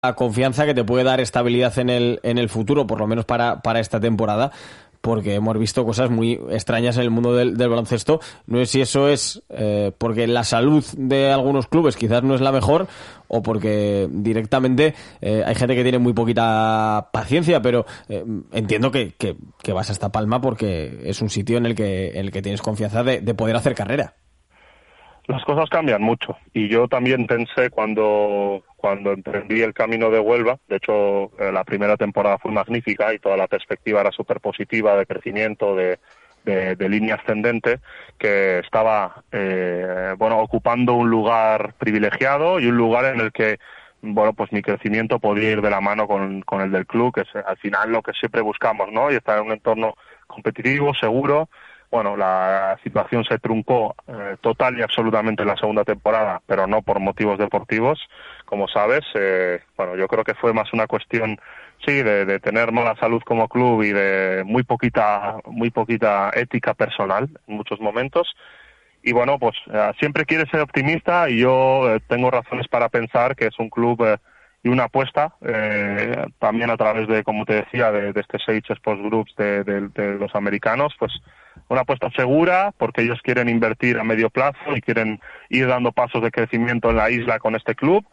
confianza que te puede dar estabilidad en el futuro, por lo menos para esta temporada, porque hemos visto cosas muy extrañas en el mundo del baloncesto. No sé si eso es porque la salud de algunos clubes quizás no es la mejor, o porque directamente hay gente que tiene muy poquita paciencia, pero entiendo que vas a esta Palma porque es un sitio en el que tienes confianza de poder hacer carrera. Las cosas cambian mucho, y yo también pensé cuando emprendí el camino de Huelva. De hecho, la primera temporada fue magnífica y toda la perspectiva era súper positiva de crecimiento, de línea ascendente, que estaba ocupando un lugar privilegiado y un lugar en el que pues mi crecimiento podía ir de la mano con el del club, que es al final lo que siempre buscamos, ¿no? Y estar en un entorno competitivo, seguro. Bueno, la situación se truncó total y absolutamente en la segunda temporada, pero no por motivos deportivos, como sabes. Yo creo que fue más una cuestión, sí, de tener mala salud como club y de muy poquita ética personal en muchos momentos. Y bueno, pues siempre quieres ser optimista, y yo tengo razones para pensar que es un club y una apuesta, también a través de, como te decía, de este Sage Sports Groups de los americanos, pues una apuesta segura, porque ellos quieren invertir a medio plazo y quieren ir dando pasos de crecimiento en la isla con este club,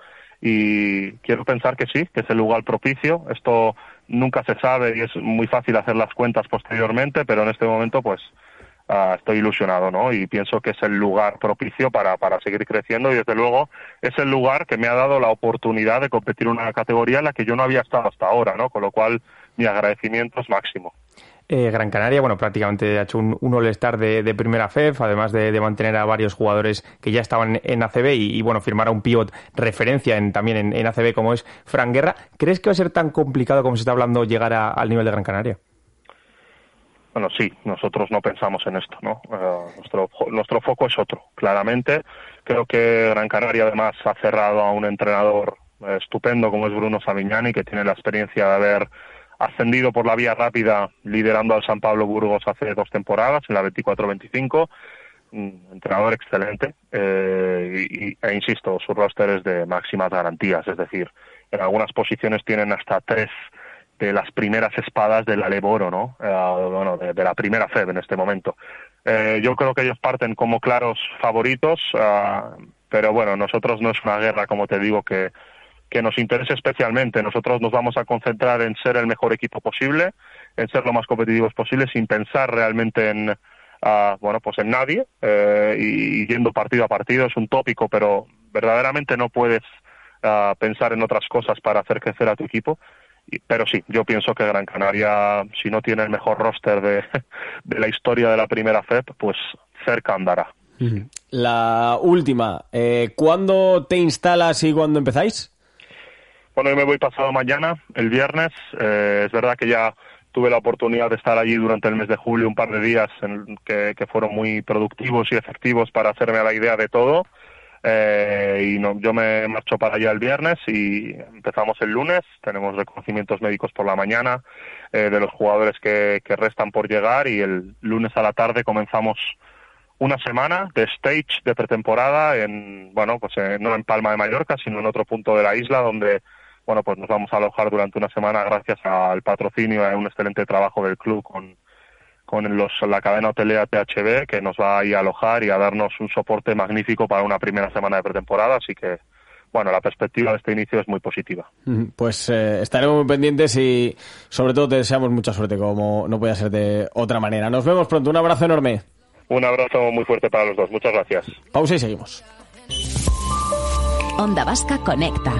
y quiero pensar que sí, que es el lugar propicio. Esto nunca se sabe y es muy fácil hacer las cuentas posteriormente, pero en este momento pues estoy ilusionado, ¿no? Y pienso que es el lugar propicio para seguir creciendo, y desde luego es el lugar que me ha dado la oportunidad de competir en una categoría en la que yo no había estado hasta ahora, ¿no? Con lo cual mi agradecimiento es máximo. Gran Canaria, prácticamente ha hecho un All-Star de primera FEF, además de mantener a varios jugadores que ya estaban en ACB y firmar a un pívot referencia también en ACB como es Fran Guerra. ¿Crees que va a ser tan complicado como se está hablando llegar al nivel de Gran Canaria? Bueno, sí, nosotros no pensamos en esto, ¿no? Nuestro foco es otro, claramente. Creo que Gran Canaria además ha cerrado a un entrenador estupendo como es Bruno Savignani, que tiene la experiencia de haber ascendido por la vía rápida liderando al San Pablo Burgos hace 2 temporadas, en la 24-25, entrenador excelente, e insisto, su roster es de máximas garantías, es decir, en algunas posiciones tienen hasta 3 de las primeras espadas del Aleboro, ¿no? De la primera FEB en este momento. Yo creo que ellos parten como claros favoritos, pero bueno, nosotros no es una guerra, como te digo, que nos interese especialmente. Nosotros nos vamos a concentrar en ser el mejor equipo posible, en ser lo más competitivos posible, sin pensar realmente en nadie, y yendo partido a partido. Es un tópico, pero verdaderamente no puedes pensar en otras cosas para hacer crecer a tu equipo. Pero sí, yo pienso que Gran Canaria, si no tiene el mejor roster de la historia de la primera FEP, pues cerca andará. La última, ¿cuándo te instalas y cuándo empezáis? Bueno, yo me voy pasado mañana, el viernes. Es verdad que ya tuve la oportunidad de estar allí durante el mes de julio, un par de días que fueron muy productivos y efectivos para hacerme a la idea de todo. Yo me marcho para allá el viernes y empezamos el lunes. Tenemos reconocimientos médicos por la mañana de los jugadores que restan por llegar, y el lunes a la tarde comenzamos una semana de stage de pretemporada no en Palma de Mallorca, sino en otro punto de la isla, donde pues nos vamos a alojar durante una semana gracias al patrocinio y a un excelente trabajo del club con la cadena hotelera THB, que nos va a ir a alojar y a darnos un soporte magnífico para una primera semana de pretemporada. Así que, la perspectiva de este inicio es muy positiva. Pues estaremos muy pendientes y sobre todo te deseamos mucha suerte, como no puede ser de otra manera. Nos vemos pronto, un abrazo enorme. Un abrazo muy fuerte para los dos, muchas gracias. Pausa y seguimos. Onda Vasca Conecta.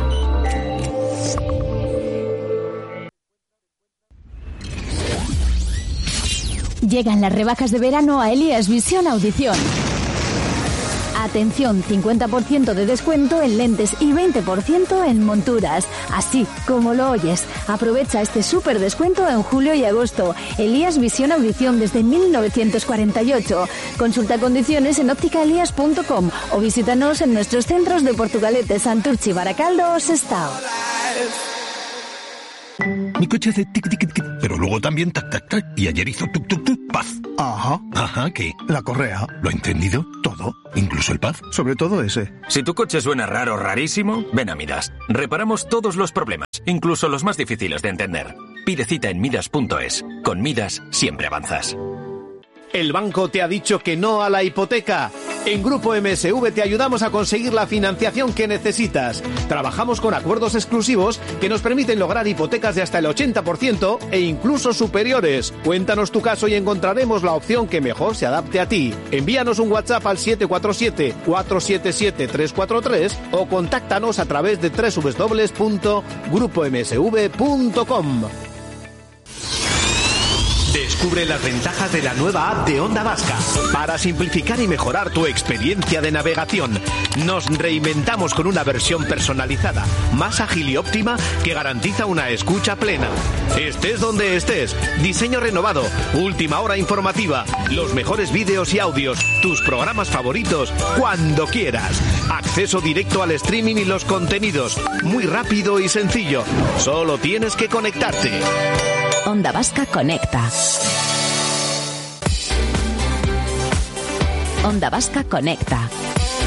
Llegan las rebajas de verano a Elías Visión Audición. Atención, 50% de descuento en lentes y 20% en monturas. Así como lo oyes. Aprovecha este súper descuento en julio y agosto. Elías Visión Audición desde 1948. Consulta condiciones en ópticaelías.com o visítanos en nuestros centros de Portugalete, Santurchi, Baracaldo o Sestao. Mi coche hace tic, tic, tic, pero luego también tac, tac, tac. Y ayer hizo tuk, tuk, tuk, paz. Ajá. Ajá, ¿qué? La correa. ¿Lo ha entendido? Todo. ¿Incluso el paz? Sobre todo ese. Si tu coche suena raro, rarísimo, ven a Midas. Reparamos todos los problemas, incluso los más difíciles de entender. Pide cita en Midas.es. Con Midas siempre avanzas. ¿El banco te ha dicho que no a la hipoteca? En Grupo MSV te ayudamos a conseguir la financiación que necesitas. Trabajamos con acuerdos exclusivos que nos permiten lograr hipotecas de hasta el 80% e incluso superiores. Cuéntanos tu caso y encontraremos la opción que mejor se adapte a ti. Envíanos un WhatsApp al 747-477-343 o contáctanos a través de www.grupomsv.com. Descubre las ventajas de la nueva app de Onda Vasca. Para simplificar y mejorar tu experiencia de navegación, nos reinventamos con una versión personalizada, más ágil y óptima que garantiza una escucha plena. Estés donde estés, diseño renovado, última hora informativa, los mejores vídeos y audios, tus programas favoritos, cuando quieras. Acceso directo al streaming y los contenidos, muy rápido y sencillo. Solo tienes que conectarte. Onda Vasca conecta. Onda Vasca conecta.